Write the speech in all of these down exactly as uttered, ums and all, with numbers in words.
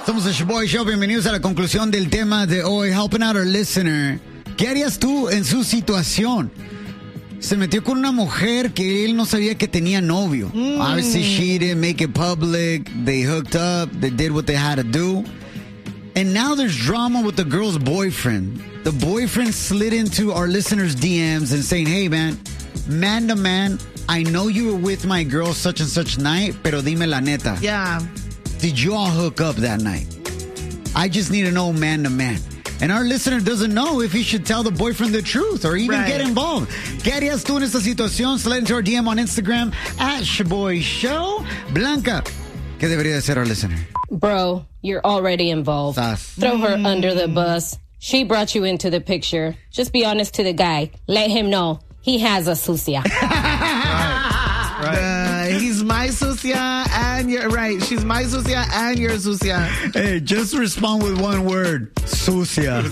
Somos el Shoboy Show. Bienvenidos a la conclusión del tema de hoy. Helping out our listener. ¿Qué harías tú en su situación? Se metió con una mujer que él no sabía que tenía novio. Mm. Obviously, she didn't make it public. They hooked up. They did what they had to do. And now there's drama with the girl's boyfriend. The boyfriend slid into our listeners' D Ms and saying, hey, man, man to man, I know you were with my girl such and such night, pero dime la neta. Yeah. Did you all hook up that night? I just need to know man to man. And our listener doesn't know if he should tell the boyfriend the truth or even right. get involved. ¿Qué harías tú en esta situación? Slide into our D M on Instagram at Shoboy Show. Blanca, ¿qué debería de ser our listener? Bro, you're already involved. Sas. Throw her mm. under the bus. She brought you into the picture. Just be honest to the guy. Let him know he has a sucia. Right. Uh, he's my sucia and you're right. She's my sucia and you're sucia. Hey, just respond with one word. Sucia.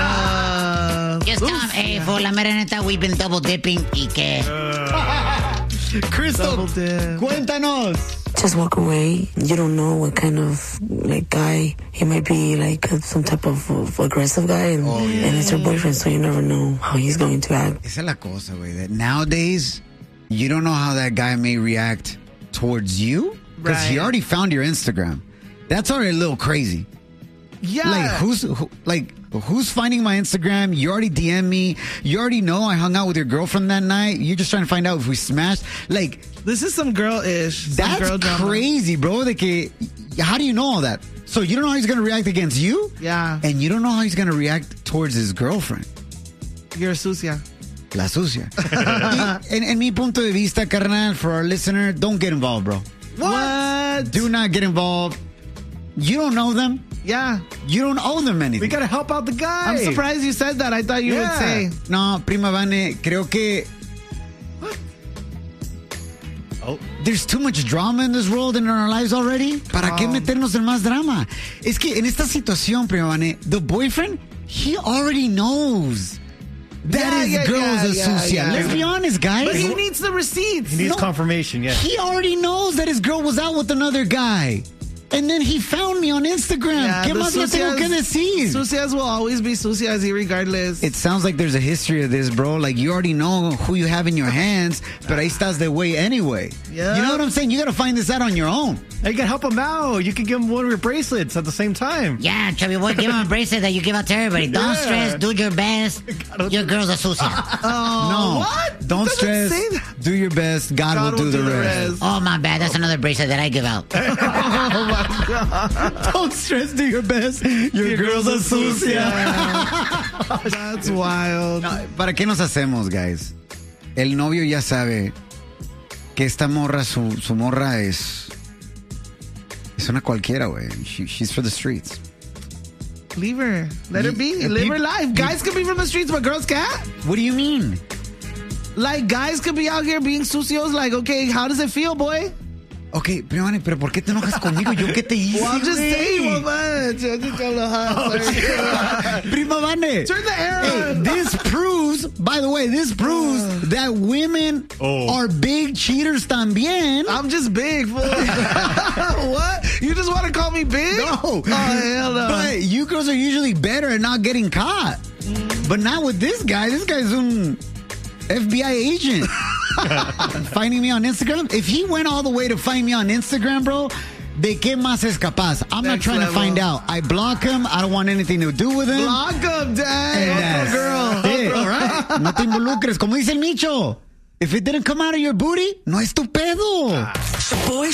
Uh, just tell him, hey, for la mera neta, we've been double dipping y que. Uh, Crystal, cuéntanos. Just walk away. You don't know what kind of like guy he might be, like uh, some type of, of aggressive guy, and, oh, yeah. and it's your boyfriend, so you never know how he's going to act. Esa es la cosa, güey. That nowadays, you don't know how that guy may react towards you because right. he already found your Instagram. That's already a little crazy. Yeah. Like who's who, like who's finding my Instagram? You already D M me. You already know I hung out with your girlfriend that night. You're just trying to find out if we smashed. Like this is some girl-ish. Some that's girl drama. Crazy, bro. Like, how do you know all that? So you don't know how he's gonna react against you? Yeah. And you don't know how he's gonna react towards his girlfriend. You're sucia. La sucia. en, en mi punto de vista, carnal, for our listener, don't get involved, bro. What? Do not get involved. You don't know them. Yeah. You don't owe them anything. We gotta help out the guy. I'm surprised you said that. I thought you yeah. would say. No, Prima Vane, creo que... What? Oh. There's too much drama in this world and in our lives already. ¿Para um, qué meternos en más drama? Es que en esta situación, Prima Vane, the boyfriend, he already knows. That yeah, his yeah, girl yeah, is a yeah, sucia. yeah. Let's be honest, guys. But he needs the receipts. He needs no, confirmation, yeah. He already knows that his girl was out with another guy. And then he found me on Instagram. Yeah, ¿Qué más le tengo que decir? Sucias will always be sucias regardless. It sounds like there's a history of this, bro. Like, you already know who you have in your hands, but ahí estás de way anyway. Yeah. You know what I'm saying? You got to find this out on your own. You can help him out. You can give him one of your bracelets at the same time. Yeah, Chubby Boy, give him a bracelet that you give out to everybody. Don't yeah. stress. Do your best. Your girl's a sucia. Oh, no. What? Don't stress. Do your best. God, God will, do, will do the, the rest. rest. Oh, my bad. That's another bracelet that I give out. Oh, my God. Don't stress, do your best. Your, your girl's, girl's a sucia. That's wild. No, ¿para qué nos hacemos, guys? El novio ya sabe que esta morra, su, su morra es... Es una cualquiera, güey. She, she's for the streets. Leave her. Let her be. Live her life. Guys can be from the streets, but girls can't. What do you mean? Like, guys could be out here being sucios. Like, okay, how does it feel, boy? Okay, Prima Vane, pero ¿por qué te enojas conmigo? ¿Yo qué te hice? Well, I'm just saying, man. I'm just a little hot. Prima Vane. Turn the air hey, on. This proves, by the way, this proves uh, that women oh. are big cheaters también. I'm just big, fool. What? You just want to call me big? No. Oh, hell no. But you girls are usually better at not getting caught. Mm. But not with this guy. This guy's un F B I agent. Finding me on Instagram. If he went all the way to find me on Instagram, bro, de qué más es capaz? I'm Next not trying level. to find out. I block him. I don't want anything to do with him. Block him, dang. Oh, girl. It, all right? No te involucres. Como dice el Micho, if it didn't come out of your booty, no es tu pedo. Boy